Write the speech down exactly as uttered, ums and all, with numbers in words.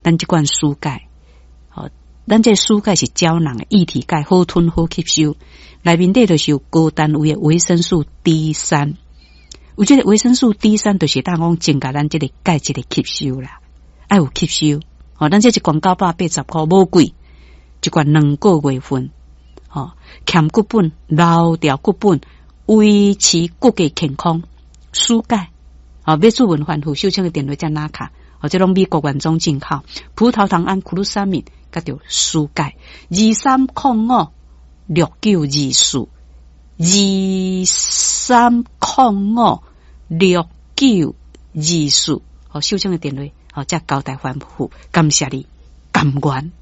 咱这款蔬钙，哦，咱这蔬钙是胶囊的液体钙，好吞好吸收，内面底就是有高单位的维生素 D 三。有这个维生素 D 三，就是当讲增加咱这个钙质的吸收啦，爱有吸收。哦，咱这一罐九百八十块无贵，一罐两个月份。哦，欠骨本、老掉骨本，维持骨骼健康，蔬钙。哦，要做文环护修清的电话在哪卡？哦，这拢美国原装进口，葡萄糖胺、库鲁沙敏，甲着蔬钙，二三零五六九二四。二三零五六九二四，好，秀清的电话，好，再交代反复，感谢你，感恩。